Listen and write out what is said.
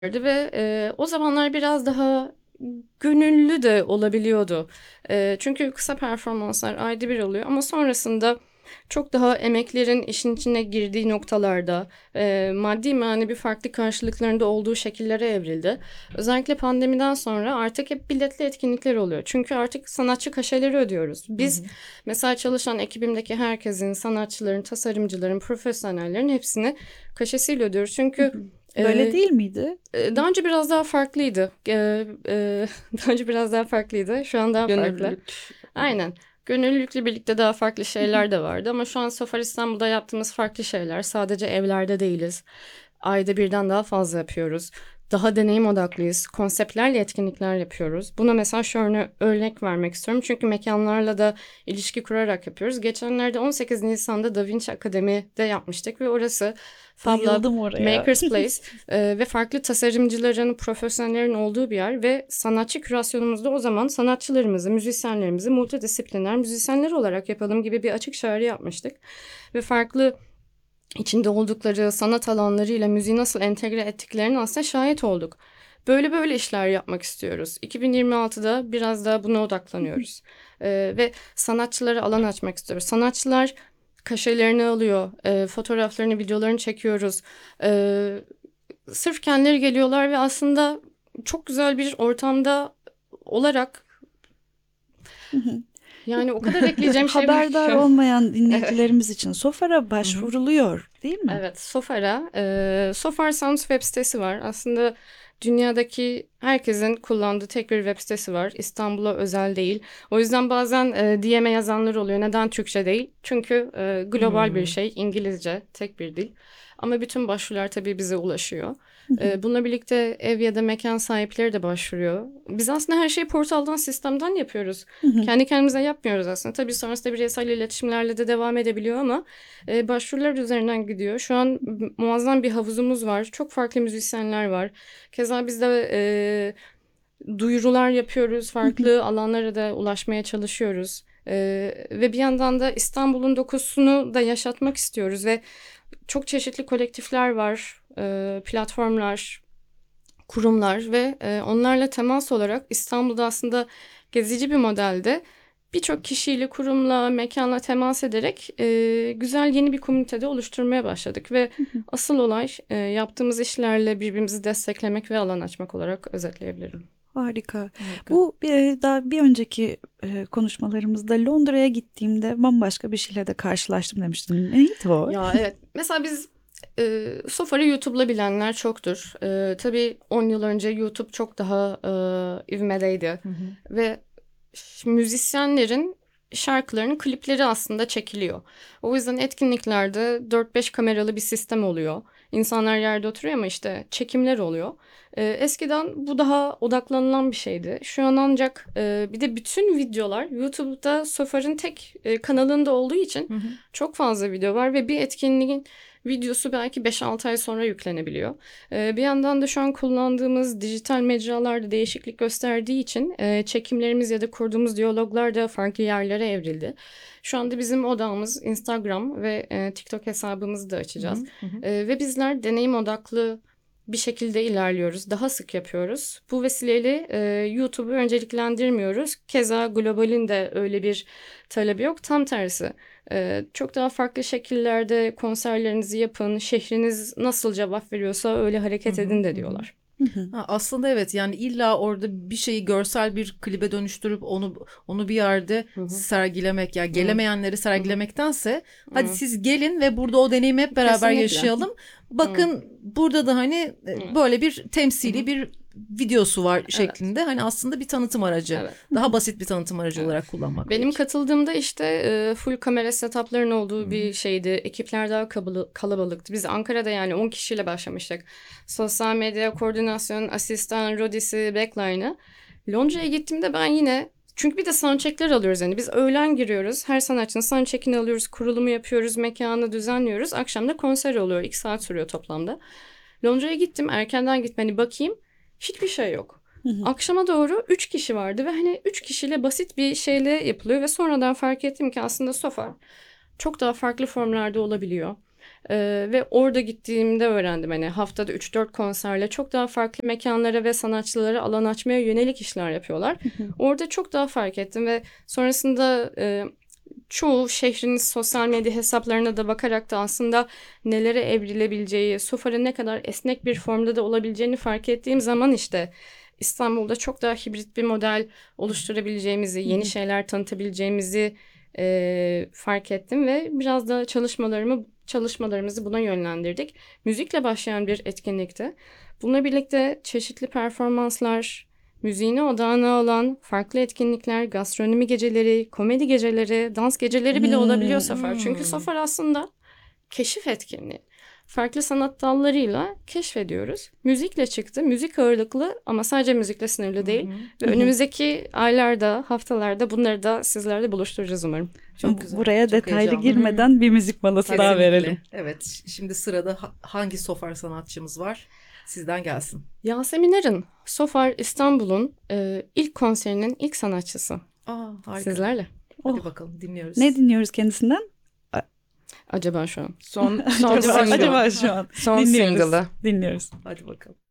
ve o zamanlar biraz daha gönüllü de olabiliyordu. Çünkü kısa performanslar ayda bir oluyor ama sonrasında çok daha emeklerin işin içine girdiği noktalarda maddi manevi farklı karşılıklarında olduğu şekillere evrildi. Özellikle pandemiden sonra artık hep biletli etkinlikler oluyor. Çünkü artık sanatçı kaşeleri ödüyoruz. Hı Biz hı. mesela çalışan ekibimdeki herkesin, sanatçıların, tasarımcıların, profesyonellerin hepsini kaşesiyle ödüyoruz. Hı Çünkü hı. Böyle e, değil miydi? daha önce biraz daha farklıydı. Daha önce biraz daha farklıydı. Şu an daha farklı. Gönüllülük. Aynen. Gönüllülükle birlikte daha farklı Hı hı. şeyler de vardı ama şu an Sofar İstanbul'da yaptığımız farklı şeyler. Sadece evlerde değiliz. Ayda birden daha fazla yapıyoruz. Daha deneyim odaklıyız. Konseptlerle etkinlikler yapıyoruz. Buna mesela şu örnek vermek istiyorum. Çünkü mekanlarla da ilişki kurarak yapıyoruz. Geçenlerde 18 Nisan'da Da Vinci Akademi'de yapmıştık ve orası Fab Lab, Bayıldım oraya. Maker's Place ve farklı tasarımcıların, profesyonellerin olduğu bir yer ve sanatçı kürasyonumuzda o zaman sanatçılarımızı, müzisyenlerimizi multidisipliner müzisyenler olarak yapalım gibi bir açık çağrı yapmıştık. Ve farklı içinde oldukları sanat alanlarıyla müziği nasıl entegre ettiklerini aslında şahit olduk. Böyle böyle işler yapmak istiyoruz. 2026'da biraz daha buna odaklanıyoruz. Ve sanatçılara alan açmak istiyoruz. Sanatçılar kaşelerini alıyor, fotoğraflarını, videolarını çekiyoruz. Sırf kendileri geliyorlar ve aslında çok güzel bir ortamda olarak Hı hı. yani o kadar ekleyeceğim şey var Haberdar ki. olmayan Evet. dinleyicilerimiz için Sofar'a Hı hı. başvuruluyor, değil mi? Evet, Sofar'a. Sofar Sounds web sitesi var. Aslında dünyadaki herkesin kullandığı tek bir web sitesi var. İstanbul'a özel değil. O yüzden bazen DM'e yazanlar oluyor. Neden Türkçe değil? Çünkü global bir Hmm. şey. İngilizce, tek bir dil. Ama bütün başvurular tabii bize ulaşıyor. Hı hı. Bununla birlikte ev ya da mekan sahipleri de başvuruyor. Biz aslında her şeyi portaldan, sistemden yapıyoruz. Hı hı. Kendi kendimize yapmıyoruz aslında. Tabii sonrasında bireysel iletişimlerle de devam edebiliyor ama başvurular üzerinden gidiyor. Şu an muazzam bir havuzumuz var. Çok farklı müzisyenler var. Keza biz de duyurular yapıyoruz. Hı hı. Farklı alanlara da ulaşmaya çalışıyoruz. Ve bir yandan da İstanbul'un dokusunu da yaşatmak istiyoruz. Ve çok çeşitli kolektifler var, platformlar, kurumlar ve onlarla temas olarak İstanbul'da aslında gezici bir modelde birçok kişiyle, kurumla, mekanla temas ederek güzel yeni bir komünitede oluşturmaya başladık. Ve Hı hı. asıl olay yaptığımız işlerle birbirimizi desteklemek ve alan açmak olarak özetleyebilirim. Harika. Harika. Bu daha bir önceki konuşmalarımızda Londra'ya gittiğimde bambaşka bir şeyle de karşılaştım demiştin. Neydi o? Ya evet, mesela biz Sofar'ı YouTube'la bilenler çoktur. Tabii 10 yıl önce YouTube çok daha ivmedeydi. Hı hı. Ve müzisyenlerin şarkılarının klipleri aslında çekiliyor. O yüzden etkinliklerde 4-5 kameralı bir sistem oluyor. İnsanlar yerde oturuyor ama işte çekimler oluyor. Eskiden bu daha odaklanılan bir şeydi. Şu an ancak bir de bütün videolar YouTube'da Sofar'ın tek kanalında olduğu için Hı hı. çok fazla video var ve bir etkinliğin videosu belki 5-6 ay sonra yüklenebiliyor. Bir yandan da şu an kullandığımız dijital mecralarda değişiklik gösterdiği için çekimlerimiz ya da kurduğumuz diyaloglar da farklı yerlere evrildi. Şu anda bizim odamız Instagram ve TikTok hesabımızı da açacağız. Hı hı. Ve bizler deneyim odaklı bir şekilde ilerliyoruz. Daha sık yapıyoruz. Bu vesileyle YouTube'u önceliklendirmiyoruz. Keza globalin de öyle bir talebi yok. Tam tersi. Çok daha farklı şekillerde konserlerinizi yapın. Şehriniz nasıl cevap veriyorsa öyle Hı hareket hı. edin de Hı hı. diyorlar. Hı hı. Ha, aslında evet, yani illa orada bir şeyi görsel bir klibe dönüştürüp onu bir yerde Hı hı. sergilemek, ya Hı. gelemeyenleri Hı hı. sergilemektense hadi Hı. siz gelin ve burada o deneyimi hep beraber Kesinlikle. yaşayalım. Hı. Bakın burada da hani Hı. böyle bir Hı temsili hı. bir videosu var Evet. şeklinde, hani aslında bir tanıtım aracı. Evet. Daha basit bir tanıtım aracı Evet. olarak kullanmak Benim belki. katıldığımda işte full kamera setupların Hı olduğu hı. bir şeydi. Ekipler daha kalabalıktı. Biz Ankara'da yani 10 kişiyle başlamıştık. Sosyal medya, koordinasyon, asistan, rodisi, backline'ı. Londra'ya gittiğimde ben yine çünkü bir de soundcheck'ler alıyoruz yani. Biz öğlen giriyoruz. Her sanatçının soundcheck'ini alıyoruz. Kurulumu yapıyoruz. Mekanı düzenliyoruz. Akşam da konser oluyor. 2 saat sürüyor toplamda. Londra'ya gittim. Erkenden gitmeni bakayım. Hiçbir şey yok. Hı hı. Akşama doğru 3 kişi vardı ve hani 3 kişiyle basit bir şeyle yapılıyor ve sonradan fark ettim ki aslında sofa çok daha farklı formlarda olabiliyor. Ve orada gittiğimde öğrendim hani haftada 3-4 konserle çok daha farklı mekanlara ve sanatçılara alan açmaya yönelik işler yapıyorlar. Orada çok daha fark ettim ve sonrasında çoğu şehrin sosyal medya hesaplarına da bakarak da aslında nelere evrilebileceği, Sofar'ın ne kadar esnek bir formda da olabileceğini fark ettiğim zaman işte İstanbul'da çok daha hibrit bir model oluşturabileceğimizi, yeni şeyler tanıtabileceğimizi fark ettim ve biraz da çalışmalarımızı buna yönlendirdik. Müzikle başlayan bir etkinlikti. Bununla birlikte çeşitli performanslar, müziğine odağına alan farklı etkinlikler, gastronomi geceleri, komedi geceleri, dans geceleri bile olabiliyor Safar. Çünkü Safar aslında keşif etkinliği. Farklı sanat dallarıyla keşfediyoruz. Müzikle çıktı. Müzik ağırlıklı ama sadece müzikle sınırlı değil. Ve önümüzdeki aylarda, haftalarda bunları da sizlerle buluşturacağız umarım. Çok güzel. Buraya çok detaylı heyecanlı. girmeden bir müzik molası daha Kesinlikle. verelim. Evet, şimdi sırada hangi Sofar sanatçımız var? Sizden gelsin. Yasemin Arın, Sofar İstanbul'un ilk konserinin ilk sanatçısı. Harika. Sizlerle. Hadi bakalım dinliyoruz. Ne dinliyoruz kendisinden? Acaba şu an. Son Acaba single. şu an Son dinliyoruz. single'ı. Dinliyoruz. Hadi bakalım.